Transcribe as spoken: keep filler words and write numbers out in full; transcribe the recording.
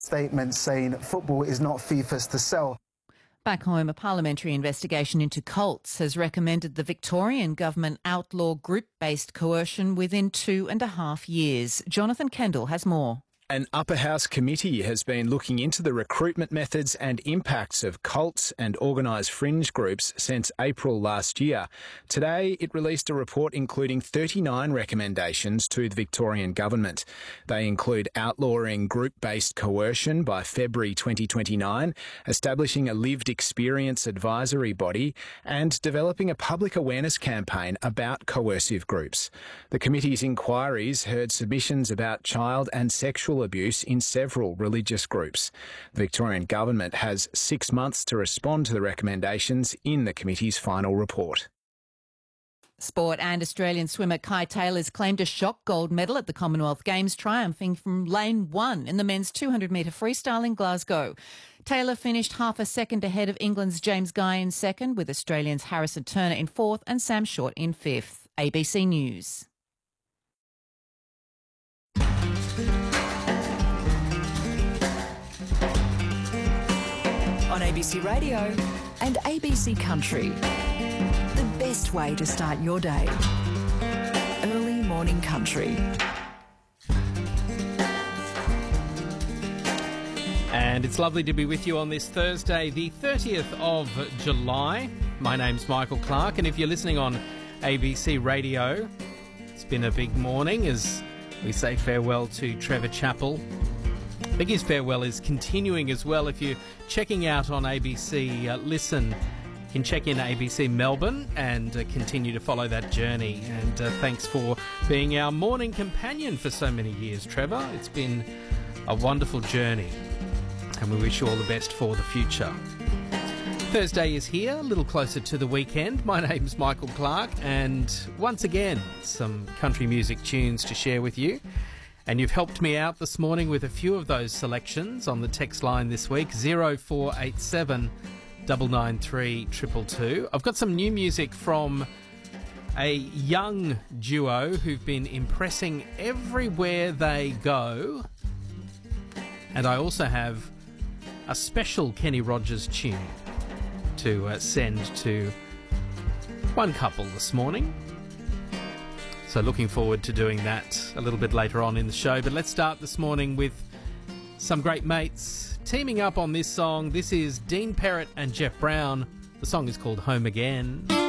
Statement saying football is not FIFA's to sell. Back home, a parliamentary investigation into cults has recommended the Victorian government outlaw group-based coercion within two and a half years. Jonathan Kendall has more. An upper house committee has been looking into the recruitment methods and impacts of cults and organised fringe groups since April last year. Today, it released a report including thirty-nine recommendations to the Victorian government. They include outlawing group-based coercion by February twenty twenty-nine, establishing a lived experience advisory body, and developing a public awareness campaign about coercive groups. The committee's inquiries heard submissions about child and sexual abuse in several religious groups. The Victorian government has six months to respond to the recommendations in the committee's final report. Sport and Australian swimmer Kai Taylor's claimed a shock gold medal at the Commonwealth Games, triumphing from lane one in the men's two hundred metre freestyle in Glasgow. Taylor finished half a second ahead of England's James Guy in second, with Australians Harrison Turner in fourth and Sam Short in fifth. A B C News. On A B C Radio and A B C Country. The best way to start your day. Early morning country. And it's lovely to be with you on this Thursday, the thirtieth of July. My name's Michael Clark, and if you're listening on A B C Radio, it's been a big morning as we say farewell to Trevor Chappell. I think his farewell is continuing as well. If you're checking out on A B C uh, Listen, you can check in A B C Melbourne and uh, continue to follow that journey. And uh, thanks for being our morning companion for so many years, Trevor. It's been a wonderful journey, and we wish you all the best for the future. Thursday is here, a little closer to the weekend. My name's Michael Clark, and once again, some country music tunes to share with you. And you've helped me out this morning with a few of those selections on the text line this week, oh four eight seven, nine nine three, two two two. I've got some new music from a young duo who've been impressing everywhere they go. And I also have a special Kenny Rogers tune to uh, send to one couple this morning. So looking forward to doing that a little bit later on in the show. But let's start this morning with some great mates teaming up on this song. This is Dean Perrett and Jeff Brown. The song is called Home Again.